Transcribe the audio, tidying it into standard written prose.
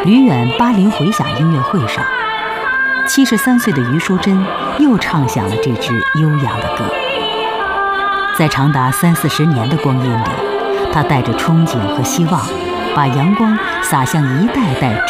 吕远80回响音乐会上，73岁的余淑珍又唱响了这支悠扬的歌。在长达30-40年的光阴里，她带着憧憬和希望，把阳光洒向一代代